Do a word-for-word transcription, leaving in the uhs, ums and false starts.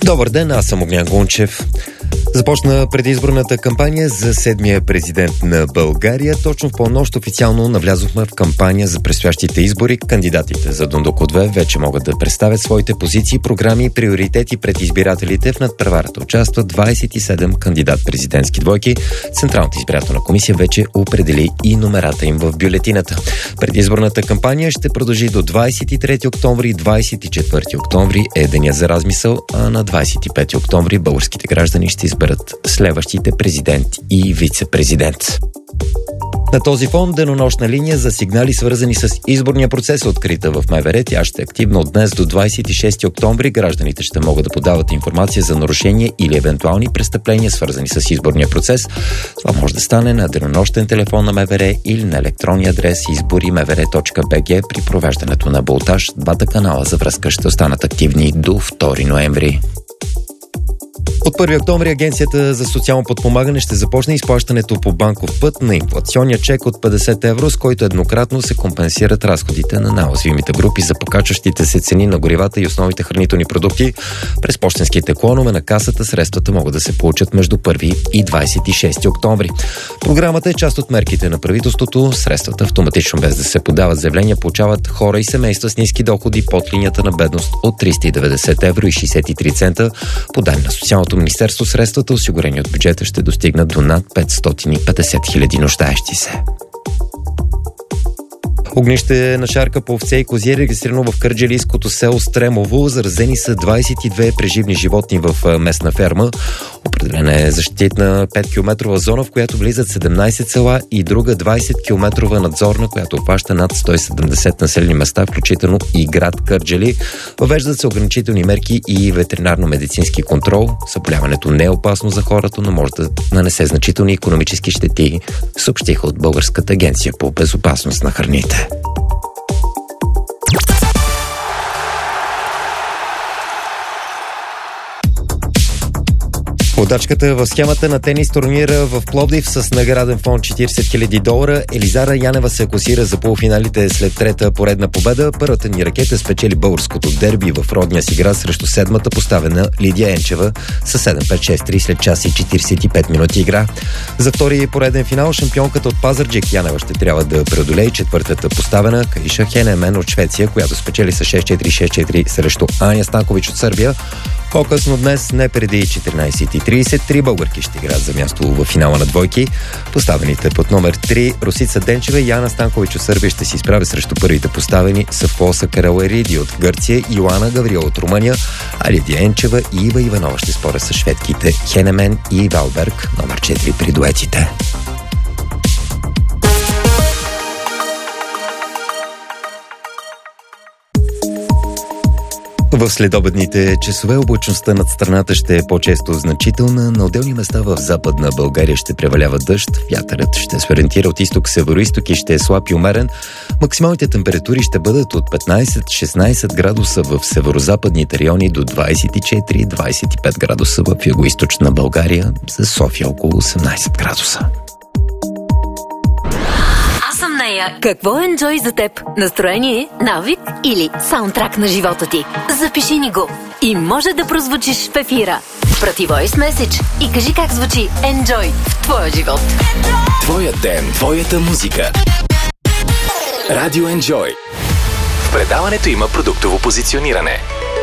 Добър ден, аз съм Огнян Гунчев. Започна предизборната кампания за седмия президент на България. Точно в полунощ официално навлязохме в кампания за предстоящите избори. Кандидатите за Дондукот две вече могат да представят своите позиции, програми и приоритети пред избирателите. В надпреварата участват двадесет и седем кандидат-президентски двойки. Централната избирателна комисия вече определи и номерата им в бюлетината. Предизборната кампания ще продължи до двадесет и трети октомври. двадесет и четвърти октомври е деня за размисъл, а на двадесет и пети октомври българските граждани ще изберат следващите президент и вице-президент. На този фон денонощна линия за сигнали, свързани с изборния процес, е открита в МВР. Тя ще е активна от днес до двадесет и шести октомври. Гражданите ще могат да подават информация за нарушения или евентуални престъпления, свързани с изборния процес. Това може да стане на денонощен телефон на МВР или на електронния адрес избори мвр точка бг. При провеждането на болтаж двата канала за връзка ще останат активни до втори ноември. От първи октомври Агенцията за социално подпомагане ще започне изплащането по банков път на инфлационния чек от петдесет евро, с който еднократно се компенсират разходите на най-уязвимите групи за покачващите се цени на горивата и основните хранителни продукти. През пощенските клонове на касата средствата могат да се получат между първи и двадесет и шести октомври. Програмата е част от мерките на правителството. Средствата автоматично, без да се подават заявления, получават хора и семейства с ниски доходи под линията на бедност от триста и деветдесет евро и шестдесет и три цента. По данни на Социалното министерство, средствата, осигурени от бюджета, ще достигнат до над петстотин и петдесет хиляди нуждаещи се. Огнище на шарка по овце и кози е регистрирано в кърджалийското село Стремово. Заразени са двадесет и две преживни животни в местна ферма. Определена е защитна петкилометрова зона, в която влизат седемнадесет села, и друга двадесет километрова надзорна, която обхваща над сто и седемдесет населени места, включително и град Кърджали. Въвеждат се ограничителни мерки и ветеринарно-медицински контрол. Заболяването не е опасно за хората, но може да нанесе значителни икономически щети, съобщиха от Българската агенция по безопасност на храните. Водачката в схемата на тенис турнира в Пловдив с награден фонд четиридесет хиляди долара. Елизара Янева се класира за полуфиналите след трета поредна победа. Първата ни ракета спечели българското дерби в родния си град срещу седмата поставена Лидия Енчева с седем пет шест три след час и четиридесет и пет минути игра. За втори пореден финал шампионката от Пазарджик Янева ще трябва да преодолее четвъртата поставена Каиша Хенемен от Швеция, която спечели с шест четири шест четири срещу Аня Станкович от Сърбия. По-късно днес, не преди четиридесет и тридесет, три българки ще играят за място в финала на двойки. Поставените под номер три Росица Денчева и Яна Станкович от Сърбия ще се изправят срещу първите поставени Сафоса Карауериди от Гърция и Йоана Гавриел от Румъния, а Лидия Енчева и Ива Иванова ще спорят с шведките Хенемен и Валберг, номер четири при дуетите. В следобедните часове облачността над страната ще е по-често значителна. На отделни места в Западна България ще превалява дъжд. Вятърът ще се ориентира от изток-североизток и ще е слаб и умерен. Максималните температури ще бъдат от петнадесет до шестнадесет градуса в северозападните райони до двадесет и четири до двадесет и пет градуса в югоизточна България. За София около осемнадесет градуса. Какво е Enjoy за теб? Настроение, навик или саундтрак на живота ти? Запиши ни го и може да прозвучиш в ефира. Прати voice message и кажи как звучи Enjoy в твоя живот. Твоя ден, твоята музика. Радио Enjoy. В предаването има продуктово позициониране.